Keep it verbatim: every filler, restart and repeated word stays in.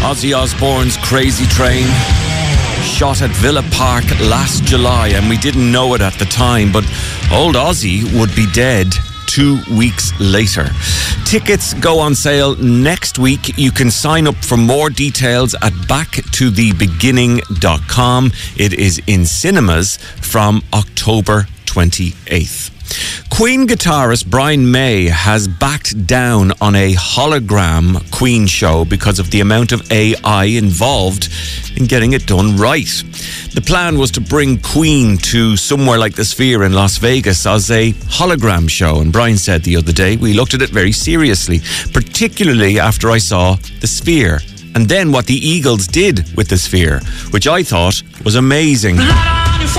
Ozzy Osbourne's Crazy Train shot at Villa Park last July, and we didn't know it at the time, but old Ozzy would be dead two weeks later. Tickets go on sale next week. You can sign up for more details at back to the beginning dot com. It is in cinemas from October twenty-eighth. Queen guitarist Brian May has backed down on a hologram Queen show because of the amount of A I involved in getting it done right. The plan was to bring Queen to somewhere like the Sphere in Las Vegas as a hologram show, and Brian said the other day, we looked at it very seriously, particularly after I saw the Sphere and then what the Eagles did with the Sphere, which I thought was amazing.